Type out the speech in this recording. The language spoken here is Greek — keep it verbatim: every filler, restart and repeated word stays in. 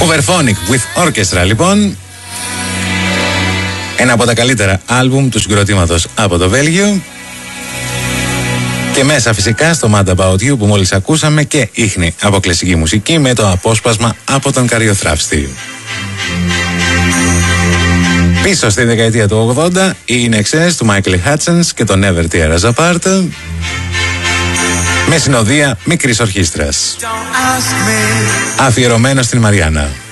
Hooverphonic with Orchestra, λοιπόν. Ένα από τα καλύτερα άλμπουμ του συγκροτήματος από το Βέλγιο. Και μέσα φυσικά στο Mad About You που μόλις ακούσαμε και ίχνη από κλασική μουσική με το απόσπασμα από τον Καριοθράφστη. Πίσω στη δεκαετία του ογδόντα οι In Excess του Michael Hutchence και το Never Tear Us Apart με συνοδεία μικρής ορχήστρας, αφιερωμένο στην Μαριάννα.